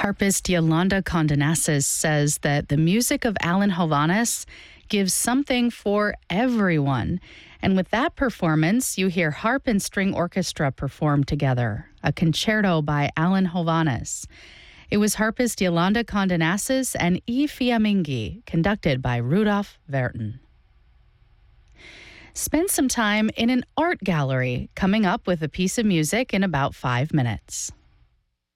Harpist Yolanda Condenasas says that the music of Alan Hovhaness gives something for everyone. And with that performance, you hear harp and string orchestra perform together, a concerto by Alan Hovhaness. It was harpist Yolanda Condenasas and E. Fiammingi, conducted by Rudolf Verton. Spend some time in an art gallery, coming up with a piece of music in about 5 minutes.